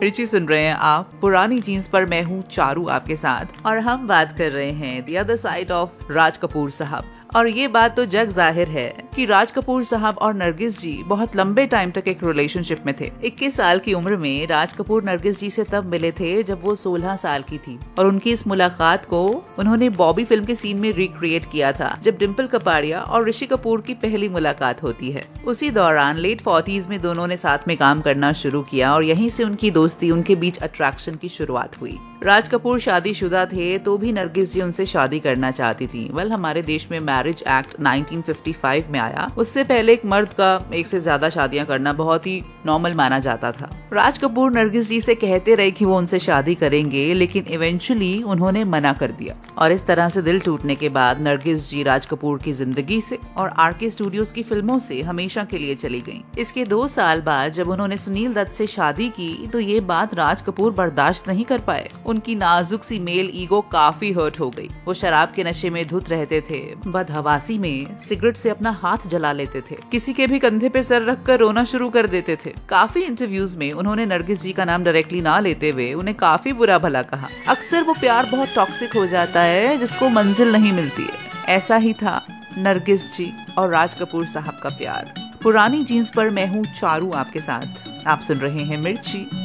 मिर्ची सुन रहे हैं आप पुरानी जीन्स पर, मैं हूँ चारू आपके साथ, और हम बात कर रहे हैं the other side of Raj Kapoor साहब। और ये बात तो जग जाहिर है कि राज कपूर साहब और नरगिस जी बहुत लंबे टाइम तक एक रिलेशनशिप में थे। 21 साल की उम्र में राज कपूर नरगिस जी से तब मिले थे जब वो 16 साल की थी, और उनकी इस मुलाकात को उन्होंने बॉबी फिल्म के सीन में रिक्रिएट किया था, जब डिम्पल कपाड़िया और ऋषि कपूर की पहली मुलाकात होती है। उसी दौरान लेट 40s में दोनों ने साथ में काम करना शुरू किया और यहीं से उनकी दोस्ती, उनके बीच अट्रैक्शन की शुरुआत हुई। राज कपूर शादीशुदा थे तो भी नरगिस जी उनसे शादी करना चाहती थी। हमारे देश में मैरिज एक्ट 1955 में आया, उससे पहले एक मर्द का एक से ज्यादा शादियां करना बहुत ही नॉर्मल माना जाता था। राज कपूर नरगिस जी से कहते रहे कि वो उनसे शादी करेंगे, लेकिन इवेंचुअली उन्होंने मना कर दिया, और इस तरह से दिल टूटने के बाद नरगिस जी राज कपूर की जिंदगी से और आरके स्टूडियोज की फिल्मों से हमेशा के लिए चली गईं। इसके 2 साल बाद जब उन्होंने सुनील दत्त से शादी की तो ये बात राज कपूर बर्दाश्त नहीं कर पाए। उनकी नाजुक सी मेल ईगो काफी हर्ट हो गई। वो शराब के नशे में धुत रहते थे, बदहवासी में सिगरेट से अपना हाथ जला लेते थे, किसी के भी कंधे पे सर रखकर रोना शुरू कर देते थे। काफी इंटरव्यूज में उन्होंने नरगिस जी का नाम डायरेक्टली ना लेते हुए उन्हें काफी बुरा भला कहा। अक्सर वो प्यार बहुत टॉक्सिक हो जाता है जिसको मंजिल नहीं मिलती है। ऐसा ही था नरगिस जी और राज कपूर साहब का प्यार। पुरानी जीन्स पर मैं हूँ चारू आपके साथ। आप सुन रहे हैं मिर्ची।